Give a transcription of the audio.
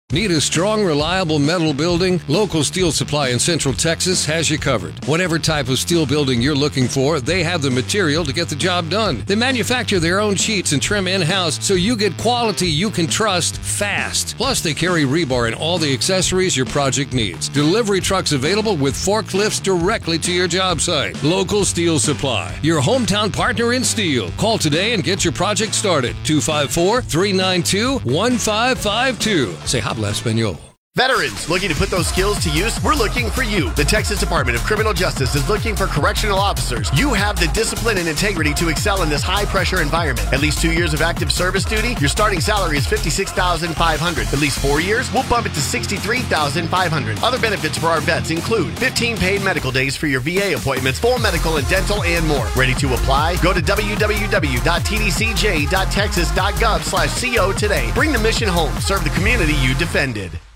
Need a strong, reliable metal building? Local Steel Supply in Central Texas has you covered. Whatever type of steel building you're looking for, they have the material to get the job done. They manufacture their own sheets and trim in-house so you get quality you can trust fast. Plus, they carry rebar and all the accessories your project needs. Delivery trucks available with forklifts directly to your job site. Local Steel Supply, your hometown partner in steel. Call today and get your project started. 254-392-1552. Say habla español. Veterans looking to put those skills to use? We're looking for you. The Texas Department of Criminal Justice is looking for correctional officers. You have the discipline and integrity to excel in this high-pressure environment. At least 2 years of active service duty, your starting salary is $56,500. At least 4 years, we'll bump it to $63,500. Other benefits for our vets include 15 paid medical days for your VA appointments, full medical and dental, and more. Ready to apply? Go to www.tdcj.texas.gov/co today. Bring the mission home. Serve the community you defended.